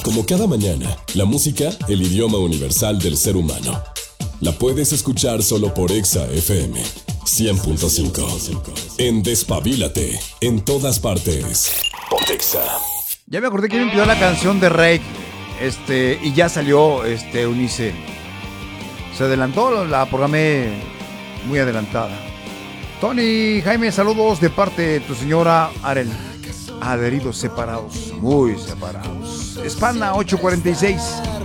Como cada mañana, la música, el idioma universal del ser humano. La puedes escuchar solo por Exa FM 100.5. En Despabilate, en todas partes. Pontexa. Ya me acordé que me pidió la canción de Rake. Y ya salió Unice. Se adelantó, la programé muy adelantada. Tony, Jaime, saludos de parte de tu señora Arel. Adheridos separados, muy separados. Espana 846.